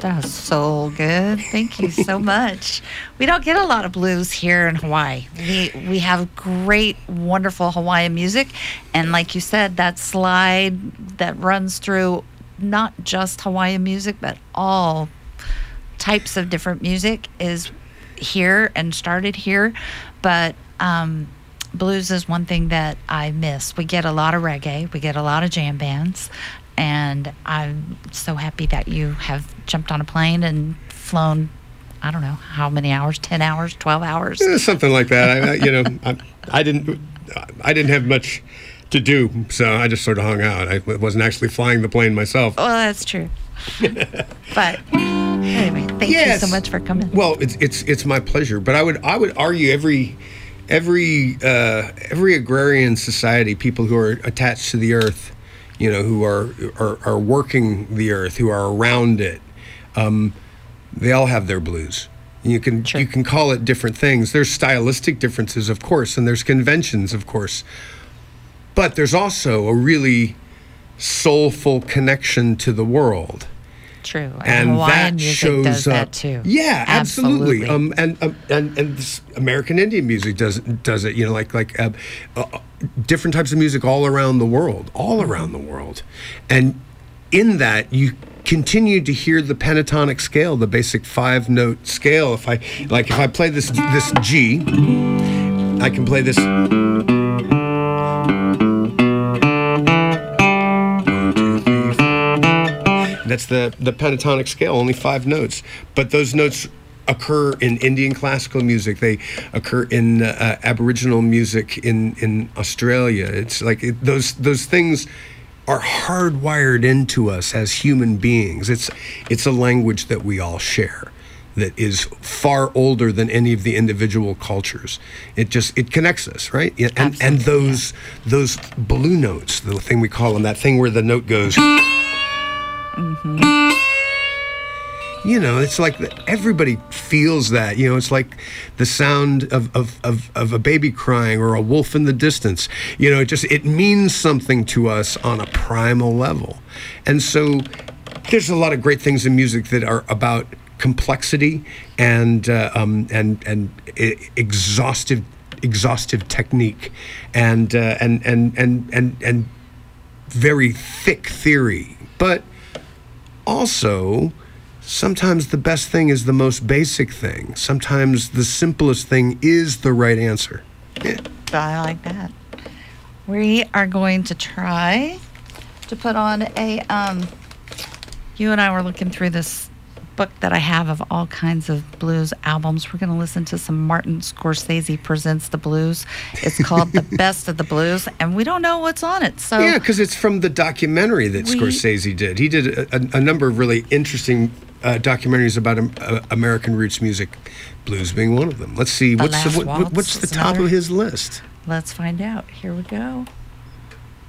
That was so good. Thank you so much. We don't get a lot of blues here in Hawaii. We have great, wonderful Hawaiian music. And like you said, that slide that runs through not just Hawaiian music, but all types of different music is here and started here. But blues is one thing that I miss. We get a lot of reggae. We get a lot of jam bands. And I'm so happy that you have jumped on a plane and flown, I don't know, how many hours, 10 hours, 12 hours? Something like that. I didn't have much to do, so I just sort of hung out. I wasn't actually flying the plane myself. Well, that's true. But anyway, thank you so much for coming. Well, it's my pleasure. But I would argue every agrarian society, people who are attached to the earth, who are working the earth, who are around it, they all have their blues. You can call it different things. There's stylistic differences, of course, and there's conventions, of course. But there's also a really soulful connection to the world. True, and Hawaiian that music shows does up. that too. Yeah, absolutely. And this American Indian music does it. Like different types of music all around the world, and in that you continue to hear the pentatonic scale, the basic 5-note scale. If I play this G, I can play this. That's the pentatonic scale, only 5 notes. But those notes occur in Indian classical music. They occur in Aboriginal music in Australia. It's like those things are hardwired into us as human beings. It's a language that we all share that is far older than any of the individual cultures. It connects us, right? And those blue notes, the thing we call them, that thing where the note goes. Mm-hmm. It's like everybody feels that. It's like the sound of a baby crying or a wolf in the distance. It means something to us on a primal level. And so there's a lot of great things in music that are about complexity and exhaustive technique and very thick theory, but also, sometimes the best thing is the most basic thing. Sometimes the simplest thing is the right answer. Yeah. I like that. We are going to try to put on a, you and I were looking through this book that I have of all kinds of blues albums. We're going to listen to some Martin Scorsese Presents the Blues. It's called The Best of the Blues, and we don't know what's on it. So yeah, because it's from the documentary that Scorsese did. He did a number of really interesting documentaries about American roots music, blues being one of them. Let's see, what's the top of his list? Let's find out. Here we go.